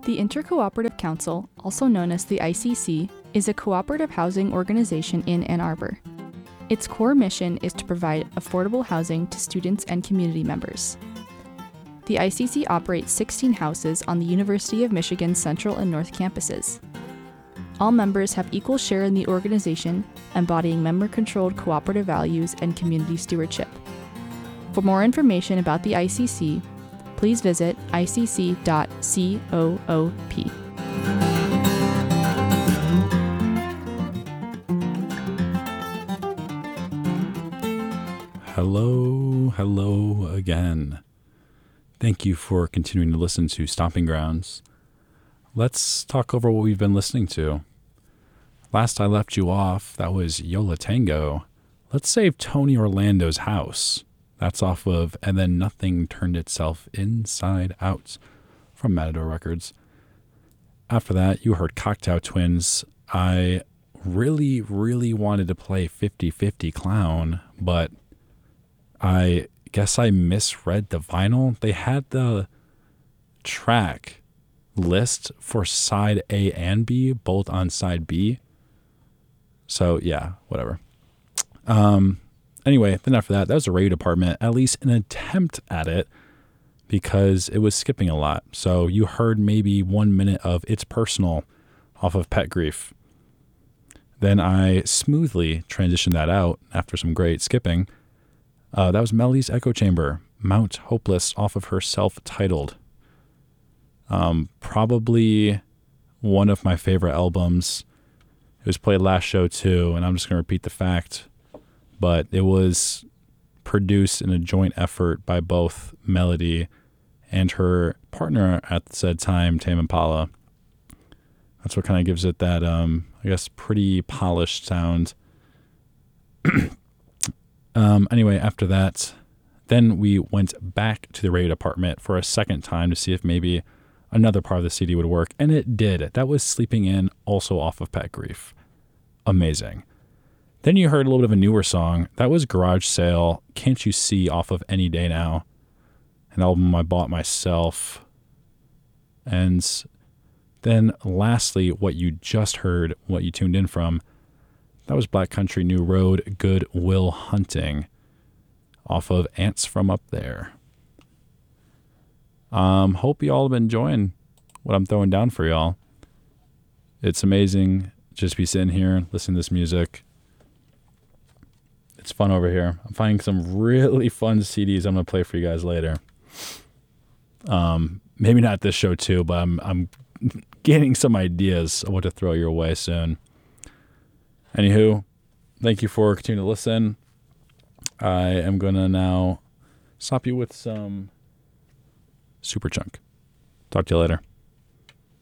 The Intercooperative Council, also known as the ICC, is a cooperative housing organization in Ann Arbor. Its core mission is to provide affordable housing to students and community members. The ICC operates 16 houses on the University of Michigan's Central and North campuses. All members have equal share in the organization, embodying member-controlled cooperative values and community stewardship. For more information about the ICC, please visit icc.coop. Hello again. Thank you for continuing to listen to Stomping Grounds. Let's talk over what we've been listening to. Last I left you off, that was Yo La Tengo. Let's save Tony Orlando's House. That's off of And Then Nothing Turned Itself Inside Out from Matador Records. After that, you heard Cocktail Twins. I really wanted to play 50/50 Clown, but I guess I misread the vinyl. They had the track list for side A and B, both on side B. So yeah, whatever. Anyway, then after that was the radio department, at least an attempt at it, because it was skipping a lot. So you heard maybe 1 minute of It's Personal off of Pet Grief. Then I smoothly transitioned that out after some great skipping. That was Melody's Echo Chamber, Mount Hopeless off of her self-titled. Probably one of my favorite albums. It was played last show too, and I'm just going to repeat the fact, but it was produced in a joint effort by both Melody and her partner at said time, Tame Impala. That's what kind of gives it that, I guess, pretty polished sound. Anyway, after that, then we went back to the radio department for a second time to see if maybe another part of the CD would work, and it did. That was Sleeping In, also off of Pet Grief. Amazing. Then you heard a little bit of a newer song. That was Garage Sale, Can't You See, off of Any Day Now, an album I bought myself. And then lastly, what you just heard, what you tuned in from, that was Black Country New Road, Good Will Hunting, off of Ants From Up There. Hope you all have been enjoying what I'm throwing down for y'all. It's amazing just be sitting here, listening to this music. It's fun over here. I'm finding some really fun CDs I'm going to play for you guys later. Maybe not this show too, but I'm getting some ideas of what to throw your way soon. Anywho, thank you for continuing to listen. I am going to now stop you with some Superchunk. Talk to you later.